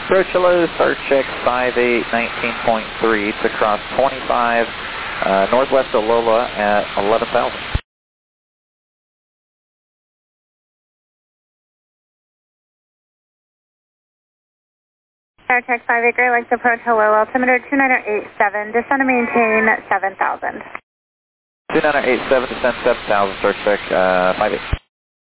Approach hello, start check 5819.3. It's across 25 northwest of Lola at 11,000. Star Trek 58 Great Lakes approach hello, altimeter 2987, descend to maintain 7,000. 2987, descend 7,000, start check 58.